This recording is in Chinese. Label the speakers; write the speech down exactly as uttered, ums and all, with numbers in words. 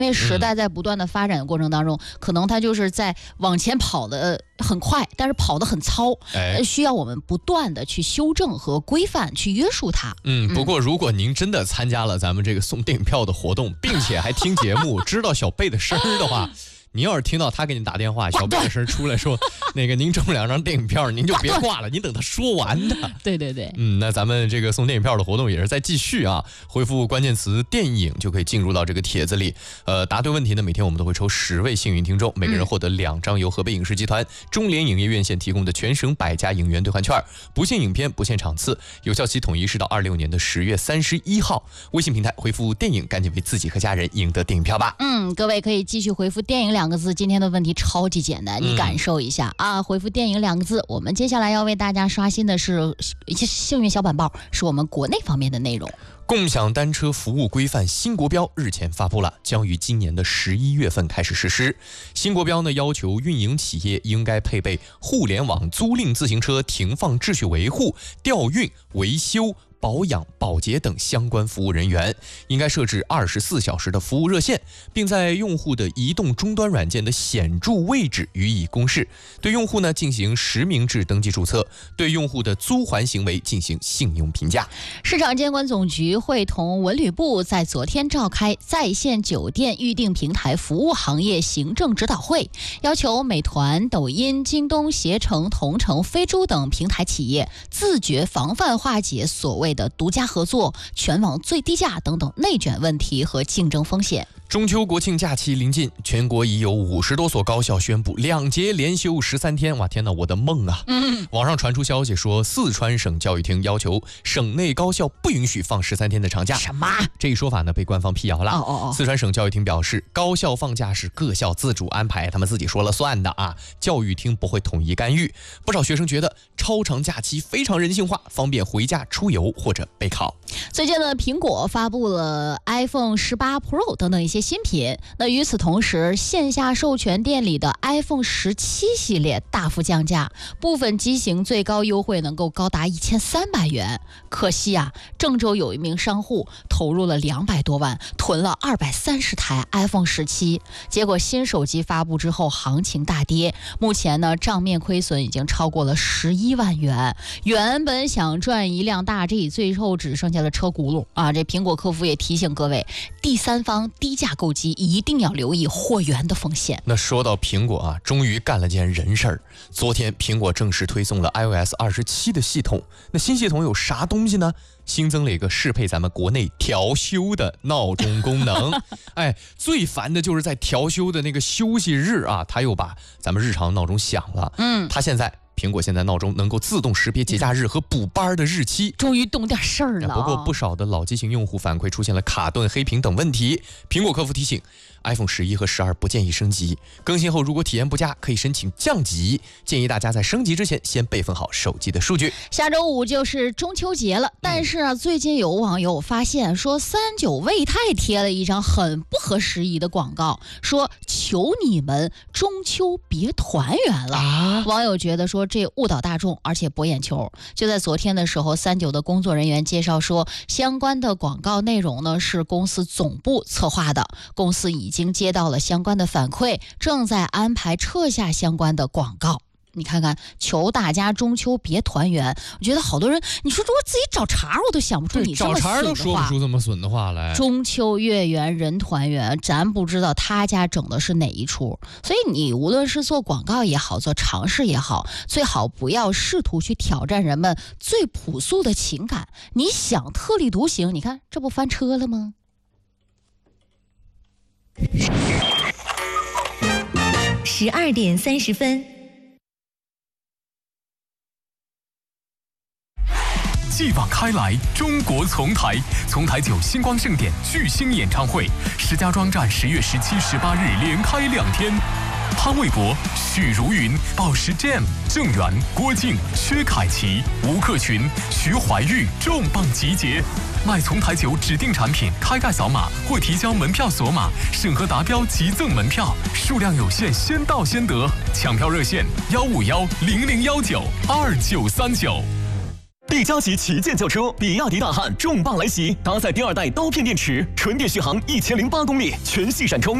Speaker 1: 因为时代在不断的发展的过程当中，嗯、可能它就是在往前跑的很快，但是跑得很糙，哎、需要我们不断的去修正和规范，去约束它。
Speaker 2: 嗯，不过如果您真的参加了咱们这个送电影票的活动，并且还听节目，知道小贝的声儿的话。您要是听到他给你打电话，小贝的声出来说，那个您中两张电影票，您就别挂了，您等他说完的。
Speaker 1: 对对对，
Speaker 2: 嗯，那咱们这个送电影票的活动也是在继续啊，回复关键词电影就可以进入到这个帖子里。呃，答对问题呢，每天我们都会抽十位幸运听众，每个人获得两张由河北影视集团中联影业院线提供的全省百家影院兑换券，不限影片，不限场次，有效期统一是到二六年的十月三十一号。微信平台回复电影，赶紧为自己和家人赢得电影票吧。
Speaker 1: 嗯，各位可以继续回复电影两个字，今天的问题超级简单，你感受一下、嗯、啊！回复电影两个字，我们接下来要为大家刷新的是一些幸运小板报，是我们国内方面的内容。
Speaker 2: 共享单车服务规范新国标日前发布了，将于今年的十一月份开始实施。新国标呢要求运营企业应该配备互联网租赁自行车停放秩序维护、调运、维修、保养、保洁等相关服务人员，应该设置二十四小时的服务热线，并在用户的移动终端软件的显著位置予以公示。对用户呢进行实名制登记注册，对用户的租还行为进行信用评价。
Speaker 1: 市场监管总局会同文旅部在昨天召开在线酒店预订平台服务行业行政指导会，要求美团、抖音、京东、携程、同城、飞猪等平台企业自觉防范化解所谓的独家合作、全网最低价等等内卷问题和竞争风险。
Speaker 2: 中秋国庆假期临近，全国已有五十多所高校宣布两节连休十三天。哇，天哪，我的梦啊！嗯，网上传出消息说，四川省教育厅要求省内高校不允许放十三天的长假。
Speaker 1: 什么？
Speaker 2: 这一说法呢被官方辟谣了。
Speaker 1: 哦哦哦。
Speaker 2: 四川省教育厅表示，高校放假是各校自主安排，他们自己说了算的啊，教育厅不会统一干预。不少学生觉得超长假期非常人性化，方便回家出游或者备考。
Speaker 1: 最近呢，苹果发布了 iPhone 十八 Pro 等等一些新品。那与此同时，线下授权店里的 iPhone 十七系列大幅降价，部分机型最高优惠能够高达一千三百元。可惜啊，郑州有一名商户投入了两百多万，囤了二百三十台 iPhone 十七，结果新手机发布之后行情大跌，目前呢账面亏损已经超过了十一万元。原本想赚一辆大 G， 最后只剩下了车轱辘啊！这苹果客服也提醒各位，第三方低价购机一定要留意货源的风险。
Speaker 2: 那说到苹果啊，终于干了件人事儿。昨天苹果正式推送了 iOS 二十七的系统。那新系统有啥东西呢？新增了一个适配咱们国内调休的闹钟功能。哎，最烦的就是在调休的那个休息日啊，它又把咱们日常闹钟响了。嗯，它现在。苹果现在闹钟能够自动识别节假日和补班的日期，
Speaker 1: 终于动点事儿了。
Speaker 2: 不过不少的老机型用户反馈出现了卡顿、黑屏等问题。苹果客服提醒 ，iPhone 十一和十二不建议升级，更新后如果体验不佳，可以申请降级。建议大家在升级之前先备份好手机的数据。
Speaker 1: 下周五就是中秋节了，但是啊，最近有网友发现说，三九卫泰贴了一张很不合时宜的广告，说求你们中秋别团圆了。啊、网友觉得说。这误导大众，而且博眼球。就在昨天的时候，三九的工作人员介绍说，相关的广告内容呢是公司总部策划的，公司已经接到了相关的反馈，正在安排撤下相关的广告。你看看，求大家中秋别团圆。我觉得好多人，你说如果自己找茬，我都想不出你这么损的话。
Speaker 2: 找茬都说不出这么损的话来。
Speaker 1: 中秋月圆人团圆，咱不知道他家整的是哪一出。所以你无论是做广告也好，做尝试也好，最好不要试图去挑战人们最朴素的情感。你想特立独行，你看这不翻车了吗？
Speaker 3: 十二点三十分。
Speaker 4: 继往开来，中国丛台，丛台酒星光盛典巨星演唱会，石家庄站十月十七、十八日连开两天。潘玮柏、许茹芸、宝石 Jam、郑源、郭靖、薛凯琪、吴克群、徐怀钰重磅集结。买丛台酒指定产品，开盖扫码或提交门票锁码，审核达标即赠门票，数量有限，先到先得。抢票热线：幺五幺零零幺九二九三九。
Speaker 5: 力嘉级旗舰轿车，比亚迪大汉重磅来袭，搭载第二代刀片电池，纯电续航一千零八公里，全系闪充。